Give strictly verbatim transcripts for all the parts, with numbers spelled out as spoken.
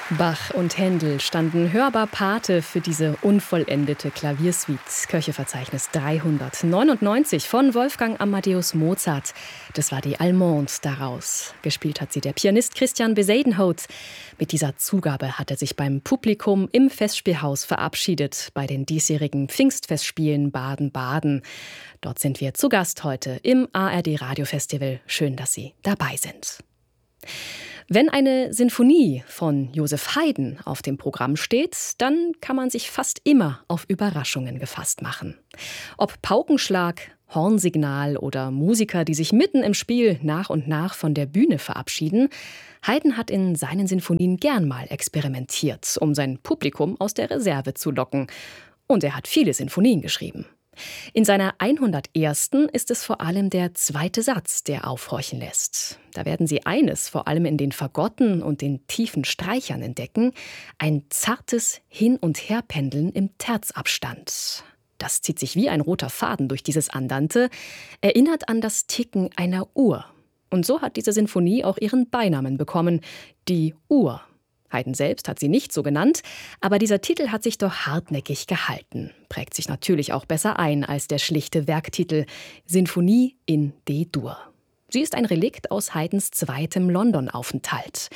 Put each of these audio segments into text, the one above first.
Bach und Händel standen hörbar Pate für diese unvollendete Klaviersuite. Köcheverzeichnis dreihundertneunundneunzig von Wolfgang Amadeus Mozart. Das war die Allemande daraus. Gespielt hat sie der Pianist Christian Bezuidenhout. Mit dieser Zugabe hat er sich beim Publikum im Festspielhaus verabschiedet bei den diesjährigen Pfingstfestspielen Baden-Baden. Dort sind wir zu Gast heute im A R D Radiofestival. Schön, dass Sie dabei sind. Wenn eine Sinfonie von Joseph Haydn auf dem Programm steht, dann kann man sich fast immer auf Überraschungen gefasst machen. Ob Paukenschlag, Hornsignal oder Musiker, die sich mitten im Spiel nach und nach von der Bühne verabschieden, Haydn hat in seinen Sinfonien gern mal experimentiert, um sein Publikum aus der Reserve zu locken. Und er hat viele Sinfonien geschrieben. In seiner hundertersten ist es vor allem der zweite Satz, der aufhorchen lässt. Da werden Sie eines vor allem in den Fagotten und den tiefen Streichern entdecken: ein zartes Hin- und Herpendeln im Terzabstand. Das zieht sich wie ein roter Faden durch dieses Andante, erinnert an das Ticken einer Uhr. Und so hat diese Sinfonie auch ihren Beinamen bekommen, die Uhr. Haydn selbst hat sie nicht so genannt, aber dieser Titel hat sich doch hartnäckig gehalten. Prägt sich natürlich auch besser ein als der schlichte Werktitel Sinfonie in D-Dur. Sie ist ein Relikt aus Haydns zweitem London-Aufenthalt.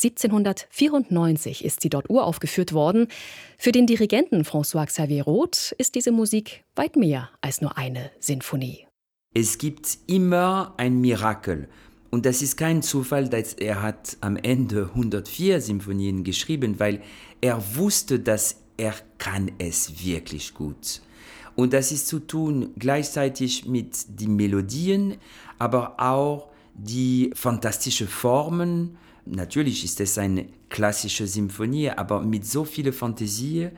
siebzehnhundertvierundneunzig ist sie dort uraufgeführt worden. Für den Dirigenten François-Xavier Roth ist diese Musik weit mehr als nur eine Sinfonie. Es gibt immer ein Mirakel. Und das ist kein Zufall, dass er hat am Ende hundertvier Symphonien geschrieben, weil er wusste, dass er kann es wirklich gut. Und das ist zu tun gleichzeitig mit den Melodien, aber auch die fantastischen Formen. Natürlich ist es eine klassische Symphonie, aber mit so viel Fantasie,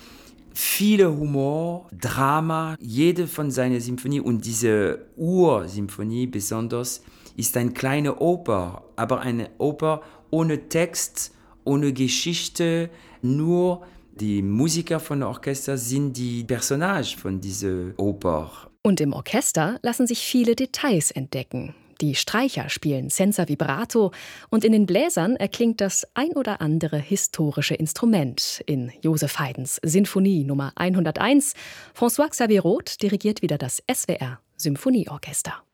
viel Humor, Drama. Jede von seinen Symphonien und diese Ursymphonie besonders ist eine kleine Oper, aber eine Oper ohne Text, ohne Geschichte. Nur die Musiker von der Orchester sind die Personagen von dieser Oper. Und im Orchester lassen sich viele Details entdecken. Die Streicher spielen senza vibrato und in den Bläsern erklingt das ein oder andere historische Instrument in Joseph Haydns Sinfonie Nummer hunderteins. François-Xavier Roth dirigiert wieder das S W R Symphonieorchester.